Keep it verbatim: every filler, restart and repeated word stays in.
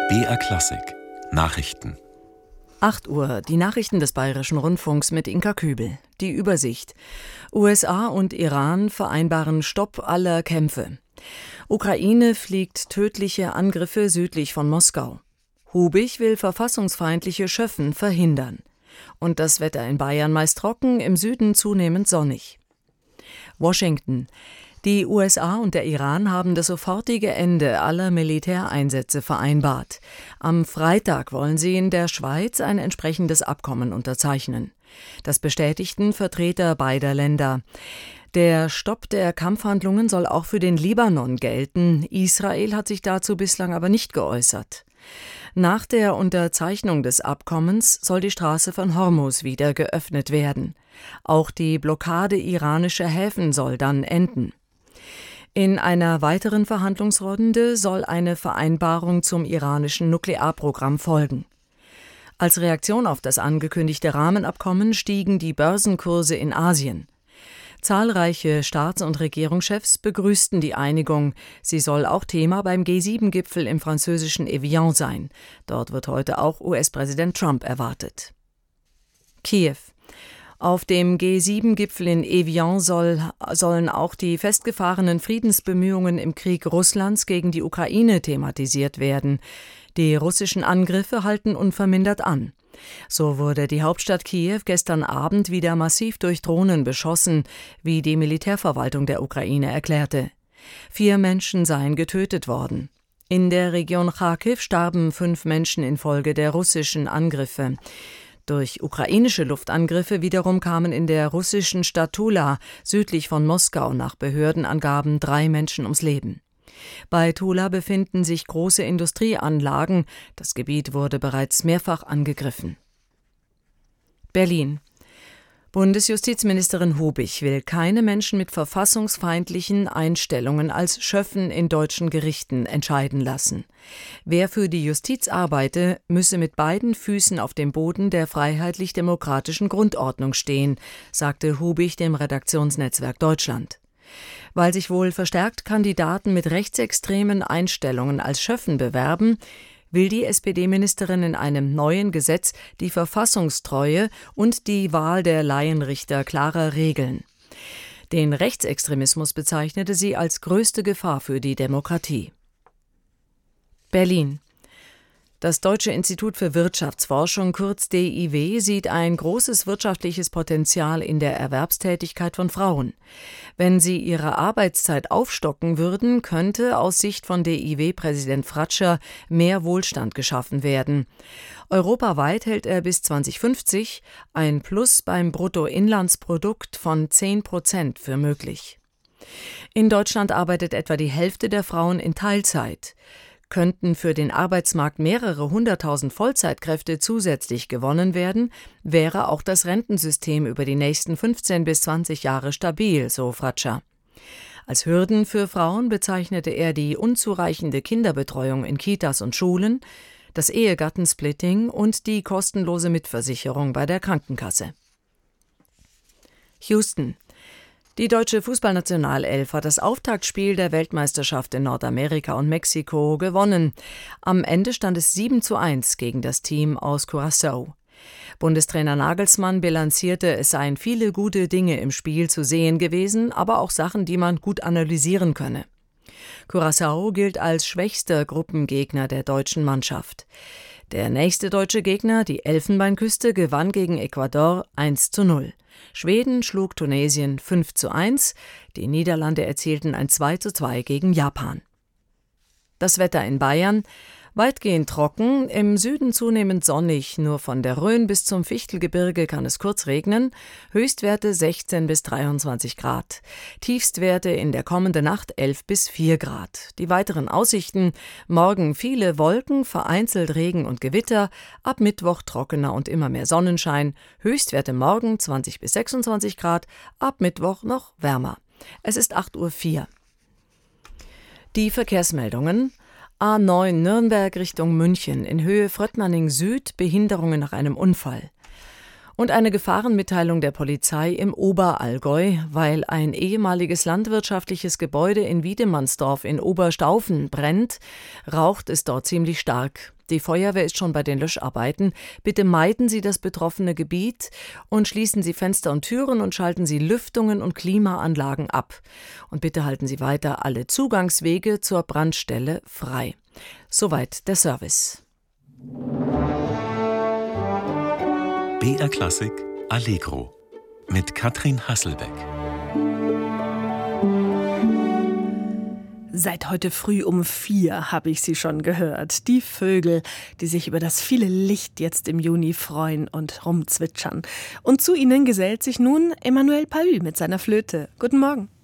B R Klassik Nachrichten. acht Uhr, die Nachrichten des Bayerischen Rundfunks mit Inka Kübel. Die Übersicht. U S A und Iran vereinbaren Stopp aller Kämpfe. Ukraine fliegt tödliche Angriffe südlich von Moskau. Hubig will verfassungsfeindliche Schöffen verhindern. Und das Wetter in Bayern meist trocken, im Süden zunehmend sonnig. Washington. Die U S A und der Iran haben das sofortige Ende aller Militäreinsätze vereinbart. Am Freitag wollen sie in der Schweiz ein entsprechendes Abkommen unterzeichnen. Das bestätigten Vertreter beider Länder. Der Stopp der Kampfhandlungen soll auch für den Libanon gelten. Israel hat sich dazu bislang aber nicht geäußert. Nach der Unterzeichnung des Abkommens soll die Straße von Hormuz wieder geöffnet werden. Auch die Blockade iranischer Häfen soll dann enden. In einer weiteren Verhandlungsrunde soll eine Vereinbarung zum iranischen Nuklearprogramm folgen. Als Reaktion auf das angekündigte Rahmenabkommen stiegen die Börsenkurse in Asien. Zahlreiche Staats- und Regierungschefs begrüßten die Einigung. Sie soll auch Thema beim G sieben Gipfel im französischen Evian sein. Dort wird heute auch U S-Präsident Trump erwartet. Kiew. Auf dem G sieben Gipfel in Evian soll, sollen auch die festgefahrenen Friedensbemühungen im Krieg Russlands gegen die Ukraine thematisiert werden. Die russischen Angriffe halten unvermindert an. So wurde die Hauptstadt Kiew gestern Abend wieder massiv durch Drohnen beschossen, wie die Militärverwaltung der Ukraine erklärte. Vier Menschen seien getötet worden. In der Region Charkiw starben fünf Menschen infolge der russischen Angriffe. Durch ukrainische Luftangriffe wiederum kamen in der russischen Stadt Tula, südlich von Moskau, nach Behördenangaben drei Menschen ums Leben. Bei Tula befinden sich große Industrieanlagen. Das Gebiet wurde bereits mehrfach angegriffen. Berlin. Bundesjustizministerin Hubig will keine Menschen mit verfassungsfeindlichen Einstellungen als Schöffen in deutschen Gerichten entscheiden lassen. Wer für die Justiz arbeite, müsse mit beiden Füßen auf dem Boden der freiheitlich-demokratischen Grundordnung stehen, sagte Hubig dem Redaktionsnetzwerk Deutschland. Weil sich wohl verstärkt Kandidaten mit rechtsextremen Einstellungen als Schöffen bewerben, will die S P D-Ministerin in einem neuen Gesetz die Verfassungstreue und die Wahl der Laienrichter klarer regeln. Den Rechtsextremismus bezeichnete sie als größte Gefahr für die Demokratie. Berlin. Das Deutsche Institut für Wirtschaftsforschung, kurz D I W, sieht ein großes wirtschaftliches Potenzial in der Erwerbstätigkeit von Frauen. Wenn sie ihre Arbeitszeit aufstocken würden, könnte aus Sicht von D I W-Präsident Fratscher mehr Wohlstand geschaffen werden. Europaweit hält er bis zweitausendfünfzig ein Plus beim Bruttoinlandsprodukt von zehn Prozent für möglich. In Deutschland arbeitet etwa die Hälfte der Frauen in Teilzeit. Könnten für den Arbeitsmarkt mehrere hunderttausend Vollzeitkräfte zusätzlich gewonnen werden, wäre auch das Rentensystem über die nächsten fünfzehn bis zwanzig Jahre stabil, so Fratscher. Als Hürden für Frauen bezeichnete er die unzureichende Kinderbetreuung in Kitas und Schulen, das Ehegattensplitting und die kostenlose Mitversicherung bei der Krankenkasse. Houston. Die deutsche Fußballnationalelf hat das Auftaktspiel der Weltmeisterschaft in Nordamerika und Mexiko gewonnen. Am Ende stand es sieben zu eins gegen das Team aus Curaçao. Bundestrainer Nagelsmann bilanzierte, es seien viele gute Dinge im Spiel zu sehen gewesen, aber auch Sachen, die man gut analysieren könne. Curaçao gilt als schwächster Gruppengegner der deutschen Mannschaft. Der nächste deutsche Gegner, die Elfenbeinküste, gewann gegen Ecuador eins zu null. Schweden schlug Tunesien fünf zu eins, die Niederlande erzielten ein zwei zu zwei gegen Japan. Das Wetter in Bayern: weitgehend trocken, im Süden zunehmend sonnig, nur von der Rhön bis zum Fichtelgebirge kann es kurz regnen, Höchstwerte sechzehn bis dreiundzwanzig Grad, Tiefstwerte in der kommenden Nacht elf bis vier Grad. Die weiteren Aussichten: morgen viele Wolken, vereinzelt Regen und Gewitter, ab Mittwoch trockener und immer mehr Sonnenschein, Höchstwerte morgen zwanzig bis sechsundzwanzig Grad, ab Mittwoch noch wärmer. Es ist acht Uhr vier. Die Verkehrsmeldungen: A neun Nürnberg Richtung München, in Höhe Fröttmanning Süd, Behinderungen nach einem Unfall. Und eine Gefahrenmitteilung der Polizei im Oberallgäu, weil ein ehemaliges landwirtschaftliches Gebäude in Wiedemannsdorf in Oberstaufen brennt, raucht es dort ziemlich stark. Die Feuerwehr ist schon bei den Löscharbeiten. Bitte meiden Sie das betroffene Gebiet und schließen Sie Fenster und Türen und schalten Sie Lüftungen und Klimaanlagen ab. Und bitte halten Sie weiter alle Zugangswege zur Brandstelle frei. Soweit der Service. B R Klassik Allegro mit Katrin Hasselbeck. Seit heute früh um vier habe ich sie schon gehört. Die Vögel, die sich über das viele Licht jetzt im Juni freuen und rumzwitschern. Und zu ihnen gesellt sich nun Emmanuel Pahü mit seiner Flöte. Guten Morgen.